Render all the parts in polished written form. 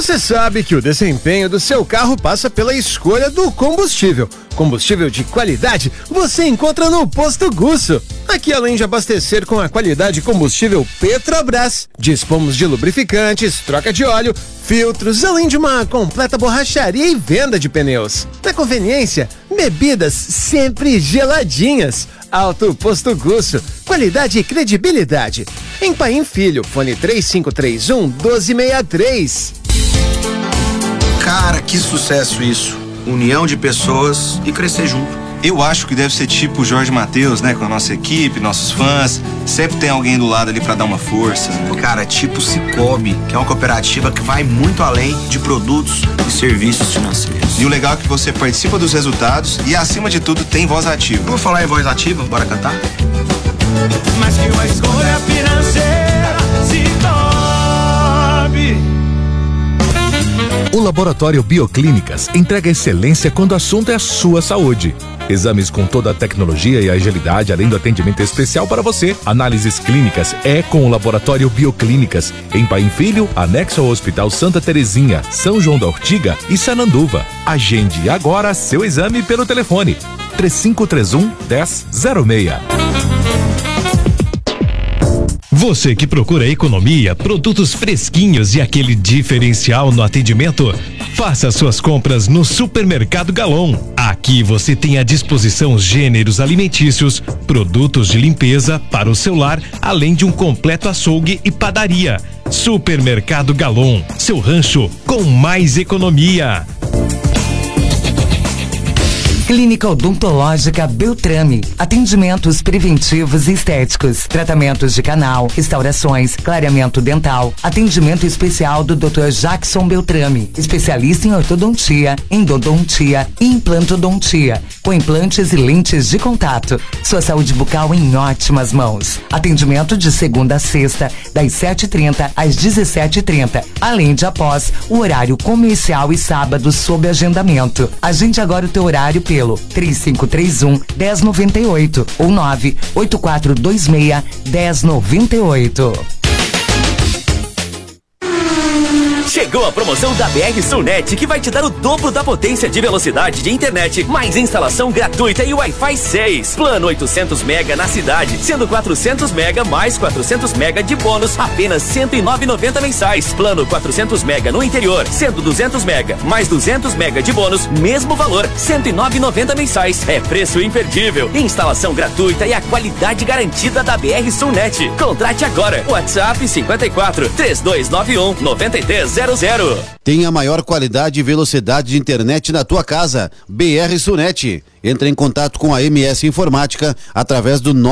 Você sabe que o desempenho do seu carro passa pela escolha do combustível. Combustível de qualidade você encontra no Posto Gusso. Aqui, além de abastecer com a qualidade combustível Petrobras, dispomos de lubrificantes, troca de óleo, filtros, além de uma completa borracharia e venda de pneus. Na conveniência, bebidas sempre geladinhas. Alto Posto Gusso, qualidade e credibilidade. Em Paim Filho, fone 3531-1263. Cara, que sucesso isso. União de pessoas e crescer junto. Eu acho que deve ser tipo o Jorge Mateus, né? Com a nossa equipe, nossos fãs. Sempre tem alguém do lado ali pra dar uma força, né? Cara, tipo Cicobi, que é uma cooperativa que vai muito além de produtos e serviços financeiros. E o legal é que você participa dos resultados e, acima de tudo, tem voz ativa. Vamos falar em voz ativa? Bora cantar? Mas que uma escolha financeira Cicobi. O Laboratório Bioclínicas entrega excelência quando o assunto é a sua saúde. Exames com toda a tecnologia e agilidade, além do atendimento especial para você. Análises clínicas é com o Laboratório Bioclínicas, em Paim Filho, anexo ao Hospital Santa Terezinha, São João da Ortiga e Sananduva. Agende agora seu exame pelo telefone 3531-1006. Você que procura economia, produtos fresquinhos e aquele diferencial no atendimento, faça suas compras no Supermercado Galon. Aqui você tem à disposição gêneros alimentícios, produtos de limpeza para o seu lar, além de um completo açougue e padaria. Supermercado Galon, seu rancho com mais economia. Clínica Odontológica Beltrame. Atendimentos preventivos e estéticos. Tratamentos de canal, restaurações, clareamento dental. Atendimento especial do Dr. Jackson Beltrame. Especialista em ortodontia, endodontia e implantodontia. Com implantes e lentes de contato. Sua saúde bucal em ótimas mãos. Atendimento de segunda a sexta, das 7h30 às 17h30. Além de após o horário comercial e sábado sob agendamento. Agende agora o teu horário pelo 3531-1098 ou 98426-1098. Chegou a promoção da BR Sulnet, que vai te dar o dobro da potência de velocidade de internet, mais instalação gratuita e Wi-Fi 6. Plano 800 mega na cidade, sendo 400 mega mais 400 mega de bônus, apenas R$ 109,90 mensais. Plano 400 mega no interior, sendo 200 mega mais 200 mega de bônus, mesmo valor, R$ 109,90 mensais. É preço imperdível, instalação gratuita e a qualidade garantida da BR Sulnet. Contrate agora. WhatsApp 54 3291 9300. Tem a maior qualidade e velocidade de internet na tua casa. BR Sulnet. Entre em contato com a MS Informática através do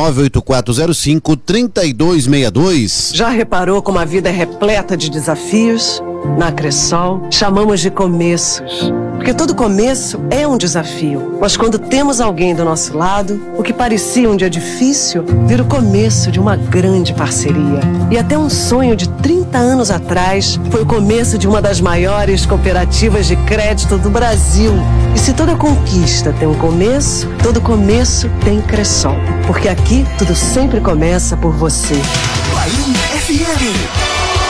98405-3262. Já reparou como a vida é repleta de desafios? Na Cressol, chamamos de começos. Porque todo começo é um desafio. Mas quando temos alguém do nosso lado, o que parecia um dia difícil vira o começo de uma grande parceria. E até um sonho de 30 anos atrás foi o começo de uma das maiores cooperativas de crédito do Brasil. E se toda conquista tem um começo, todo começo tem Cressol. Porque aqui tudo sempre começa por você. Paim FM.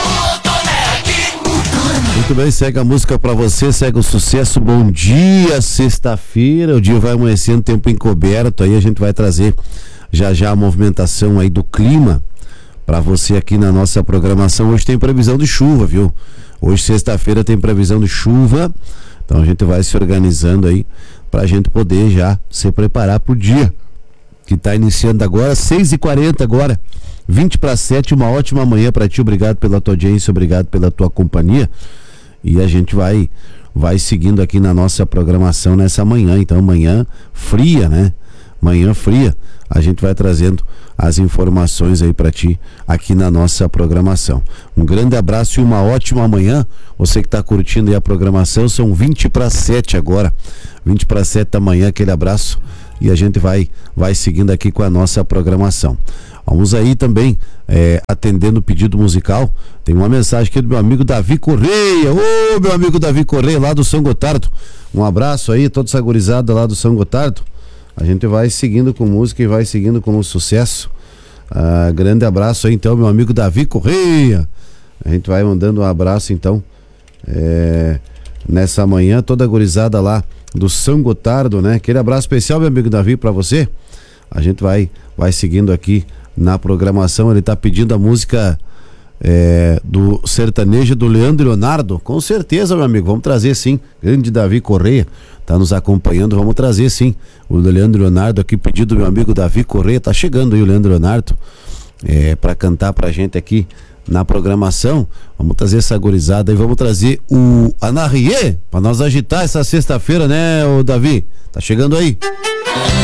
Muito bem, segue a música pra você, segue o sucesso. Bom dia, sexta-feira, o dia vai amanhecendo, tempo encoberto, aí a gente vai trazer já a movimentação aí do clima pra você aqui na nossa programação. Hoje tem previsão de chuva, viu? Hoje, sexta-feira, tem previsão de chuva, então a gente vai se organizando aí pra gente poder já se preparar pro dia que tá iniciando agora, 6h40 agora, 6:20, uma ótima manhã pra ti. Obrigado pela tua audiência, obrigado pela tua companhia. E a gente vai seguindo aqui na nossa programação nessa manhã. Então, manhã fria, né? Manhã fria. A gente vai trazendo as informações aí pra ti aqui na nossa programação. Um grande abraço e uma ótima manhã. Você que tá curtindo aí a programação, são 6:20 agora. 6:20 da manhã, aquele abraço. E a gente vai seguindo aqui com a nossa programação. Vamos aí também atendendo o pedido musical. Tem uma mensagem aqui do meu amigo Davi Correia. Ô, meu amigo Davi Correia, lá do São Gotardo. Um abraço aí, toda essa gurizada lá do São Gotardo. A gente vai seguindo com música e vai seguindo com o sucesso. Grande abraço aí então, meu amigo Davi Correia. A gente vai mandando um abraço então nessa manhã, toda a gurizada lá do São Gotardo, né? Aquele abraço especial, meu amigo Davi, pra você. A gente vai seguindo aqui na programação. Ele tá pedindo a música do sertanejo do Leandro Leonardo. Com certeza, meu amigo, vamos trazer sim. Grande Davi Correia tá nos acompanhando, vamos trazer sim o Leandro Leonardo aqui, pedido do meu amigo Davi Correia. Tá chegando aí o Leandro Leonardo pra cantar pra gente aqui na programação. Vamos trazer essa gurizada e vamos trazer o Anarriê pra nós agitar essa sexta-feira, né, o Davi? Tá chegando aí.